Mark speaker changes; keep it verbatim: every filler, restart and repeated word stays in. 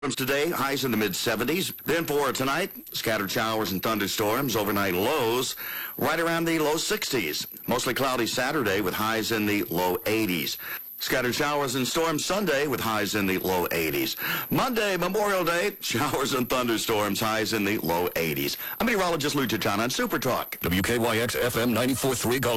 Speaker 1: Today, highs in the mid seventies. Then for tonight, scattered showers and thunderstorms, overnight lows right around the low sixties. Mostly cloudy Saturday with highs in the low eighties. Scattered showers and storms Sunday with highs in the low eighties. Monday, Memorial Day, showers and thunderstorms, highs in the low eighties. I'm meteorologist Lou Tichon on Super Talk.
Speaker 2: W K Y X F M ninety-four point three Gulf.